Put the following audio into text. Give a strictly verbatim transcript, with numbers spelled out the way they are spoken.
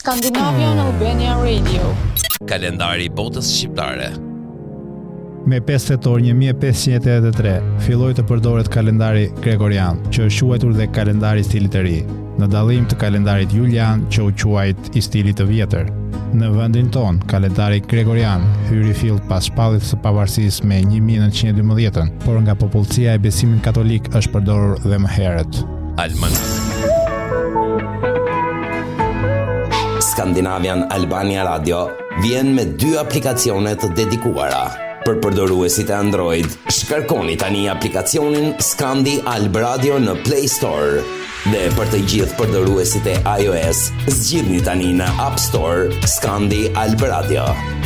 Scandinavian Albania Radio. Kalendari i botës shqiptare. Me pesë tetor një mijë e pesëqind e tetëdhjetë e tre, filloi të përdoret kalendari gregorian, që është quajtur dhe kalendari i stilit të ri, në dallim të kalendarit julian, që u quajt i stilit të vjetër. Në vendin ton, kalendari gregorian hyri fill pas shpalljes së pavarësisë me një mijë e nëntëqind e dymbëdhjetë, por nga popullsia e besimit katolik është përdorur dhe më herët. Alman. Scandinavian Albania Radio vjen me dy aplikacione të dedikuara. Për përdoruesit e Android, shkarkoni tani aplikacionin Scandi Alb Radio në Play Store. Dhe për të gjithë përdoruesit e iOS, zgjidhni tani në App Store Scandi Alb Radio.